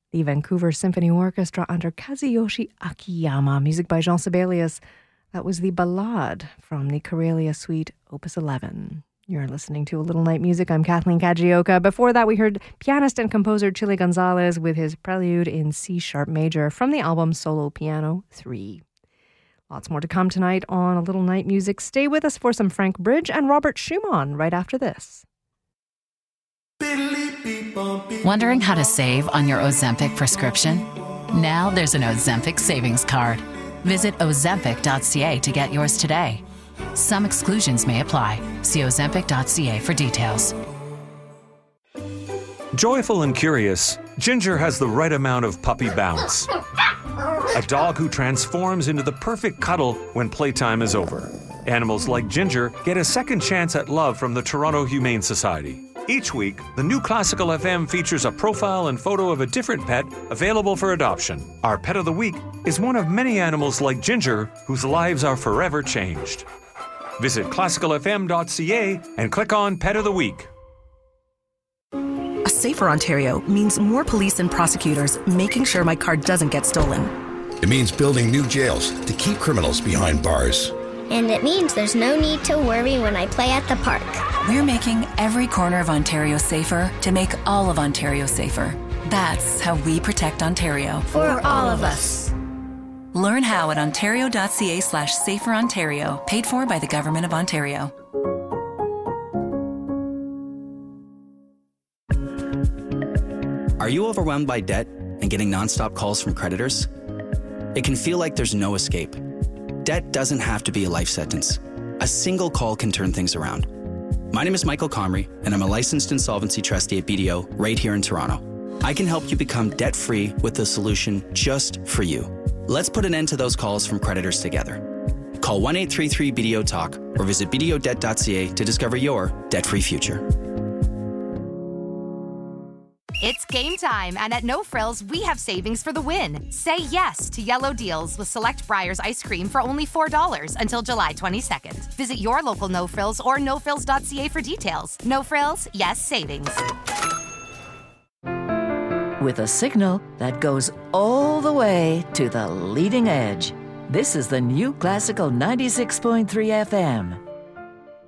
the Vancouver Symphony Orchestra under Kazuyoshi Akiyama, music by Jean Sibelius. That was the Ballade from the Karelia Suite, Opus 11. You're listening to A Little Night Music. I'm Kathleen Kajioka. Before that, we heard pianist and composer Chile Gonzalez with his Prelude in C-sharp major from the album Solo Piano 3. Lots more to come tonight on A Little Night Music. Stay with us for some Frank Bridge and Robert Schumann right after this. Wondering how to save on your Ozempic prescription? Now there's an Ozempic savings card. Visit ozempic.ca to get yours today. Some exclusions may apply. See ozempic.ca for details. Joyful and curious, Ginger has the right amount of puppy bounce. A dog who transforms into the perfect cuddle when playtime is over. Animals like Ginger get a second chance at love from the Toronto Humane Society. Each week, the new Classical FM features a profile and photo of a different pet available for adoption. Our Pet of the Week is one of many animals like Ginger whose lives are forever changed. Visit classicalfm.ca and click on Pet of the Week. A safer Ontario means more police and prosecutors making sure my car doesn't get stolen. It means building new jails to keep criminals behind bars. And it means there's no need to worry when I play at the park. We're making every corner of Ontario safer to make all of Ontario safer. That's how we protect Ontario. For all of us. Learn how at ontario.ca/saferontario, paid for by the Government of Ontario. Are you overwhelmed by debt and getting nonstop calls from creditors? It can feel like there's no escape. Debt doesn't have to be a life sentence. A single call can turn things around. My name is Michael Comrie, and I'm a licensed insolvency trustee at BDO right here in Toronto. I can help you become debt-free with a solution just for you. Let's put an end to those calls from creditors together. Call 1-833-BDO-TALK or visit bdodebt.ca to discover your debt-free future. It's game time, and at No Frills, we have savings for the win. Say yes to yellow deals with select Breyers ice cream for only $4 until July 22nd. Visit your local No Frills or nofrills.ca for details. No Frills, yes savings. With a signal that goes all the way to the leading edge. This is the new Classical 96.3 FM.